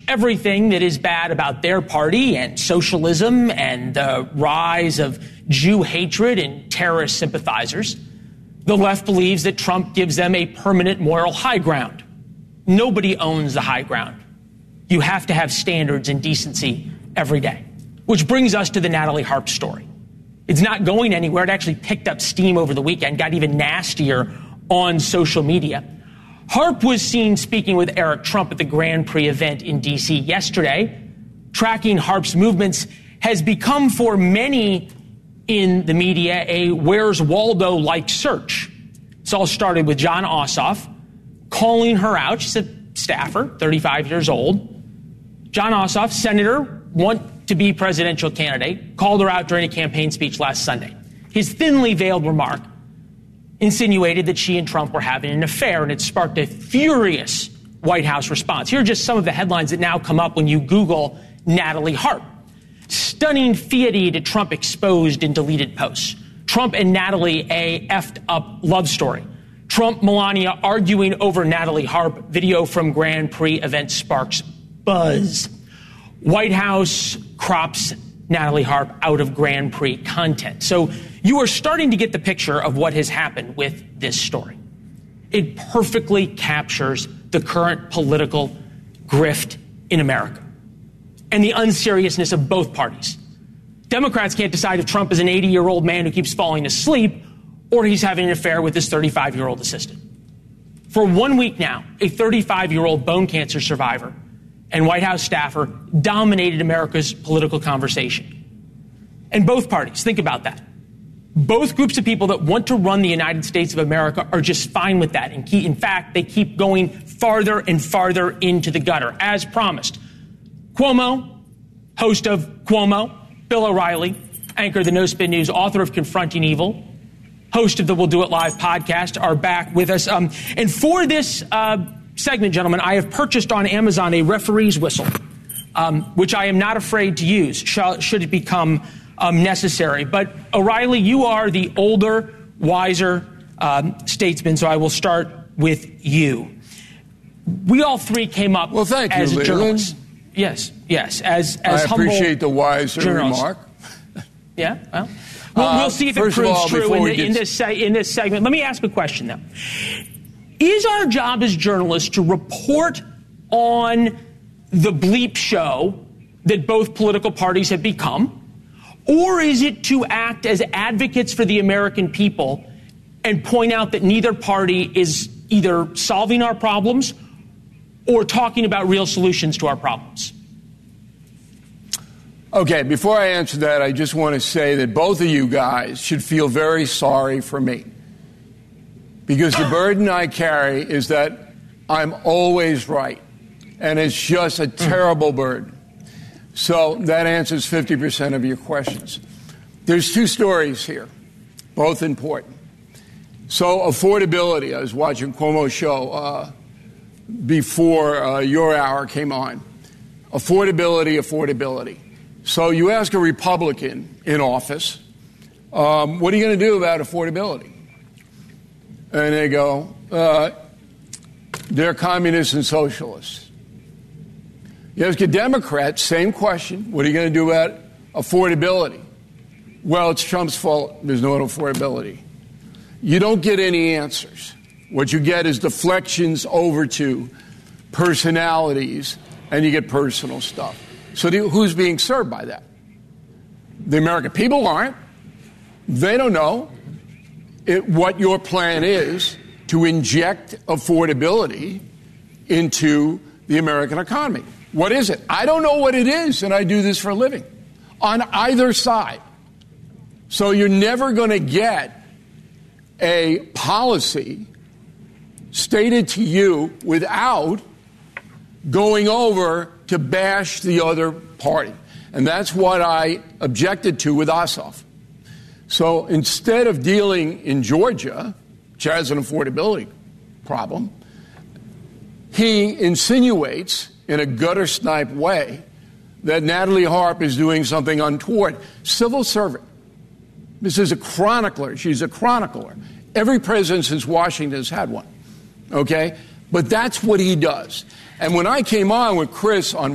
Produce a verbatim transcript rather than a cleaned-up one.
everything that is bad about their party and socialism and the rise of Jew hatred and terrorist sympathizers. The left believes that Trump gives them a permanent moral high ground. Nobody owns the high ground. You have to have standards and decency every day. Which brings us to the Natalie Harp story. It's not going anywhere. It actually picked up steam over the weekend, got even nastier on social media. Harp was seen speaking with Eric Trump at the Grand Prix event in D C yesterday. Tracking Harp's movements has become for many in the media a Where's Waldo-like search. It's all started with Jon Ossoff calling her out. She's a staffer, thirty-five years old. Jon Ossoff, senator, want to be presidential candidate, called her out during a campaign speech last Sunday. His thinly veiled remark insinuated that she and Trump were having an affair, and it sparked a furious White House response. Here are just some of the headlines that now come up when you Google Natalie Harp. Stunning feity to Trump exposed in deleted posts. Trump and Natalie, a effed up love story. Trump, Melania arguing over Natalie Harp. Video from Grand Prix event sparks buzz. White House crops Natalie Harp out of Grand Prix content. So you are starting to get the picture of what has happened with this story. It perfectly captures the current political grift in America and the unseriousness of both parties. Democrats can't decide if Trump is an eighty-year-old man who keeps falling asleep or he's having an affair with his thirty-five-year-old assistant. For one week now, a thirty-five-year-old bone cancer survivor and White House staffer dominated America's political conversation. And both parties, think about that. Both groups of people that want to run the United States of America are just fine with that. And key, in fact, they keep going farther and farther into the gutter, as promised. Cuomo, host of Cuomo, Bill O'Reilly, anchor of the No Spin News, author of Confronting Evil, host of the We'll Do It Live podcast, are back with us. Um, and for this uh, segment, gentlemen, I have purchased on Amazon a referee's whistle, um, which I am not afraid to use, shall, should it become um, necessary. But, O'Reilly, you are the older, wiser um, statesman, so I will start with you. We all three came up well, thank as you, journalists. Yes, yes, as, as I humble appreciate the wiser journalists. remark. Yeah, well, we'll, uh, we'll see if it proves all, true in, the, get... in, this se- in this segment. Let me ask a question, though. Is our job as journalists to report on the bleep show that both political parties have become, or is it to act as advocates for the American people and point out that neither party is either solving our problems or talking about real solutions to our problems? Okay, before I answer that, I just want to say that both of you guys should feel very sorry for me. Because the burden I carry is that I'm always right. And it's just a terrible burden. So that answers fifty percent of your questions. There's two stories here, both important. So affordability, I was watching Cuomo's show uh, before uh, your hour came on. Affordability, affordability. So you ask a Republican in office, um, what are you going to do about affordability? And they go, uh, they're communists and socialists. You ask a Democrat, same question, what are you going to do about affordability? Well, it's Trump's fault there's no affordability. You don't get any answers. What you get is deflections over to personalities, and you get personal stuff. So the, who's being served by that? The American people aren't. They don't know it, what your plan is to inject affordability into the American economy. What is it? I don't know what it is, and I do this for a living, on either side. So you're never going to get a policy stated to you without going over to bash the other party. And that's what I objected to with Ossoff. So instead of dealing in Georgia, which has an affordability problem, he insinuates in a gutter-snipe way that Natalie Harp is doing something untoward. Civil servant. This is a chronicler. She's a chronicler. Every president since Washington has had one. Okay? But that's what he does. And when I came on with Chris on